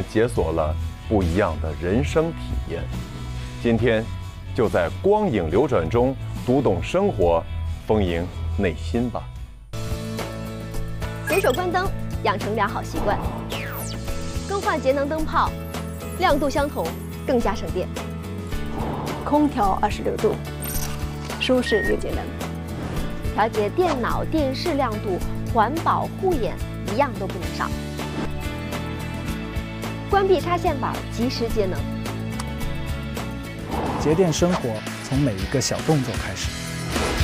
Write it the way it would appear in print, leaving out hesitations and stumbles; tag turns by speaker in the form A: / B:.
A: 解锁了不一样的人生体验。今天，就在光影流转中读懂生活，丰盈内心吧。
B: 随手关灯，养成良好习惯。更换节能灯泡，亮度相同，更加省电。
C: 空调26度，舒适又节能。
B: 调节电脑、电视亮度，环保护眼，一样都不能少。关闭插线板，及时节能。
D: 节电生活从每一个小动作开始。